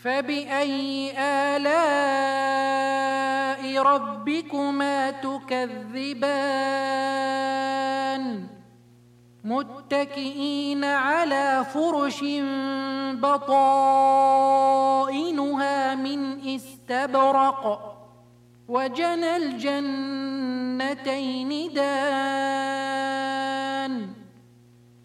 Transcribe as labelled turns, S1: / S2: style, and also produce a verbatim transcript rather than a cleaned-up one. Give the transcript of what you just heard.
S1: فبأي آلاء ربكما تكذبان متكئين على فرش بطائنها من استبرق وجنى الجنتين دان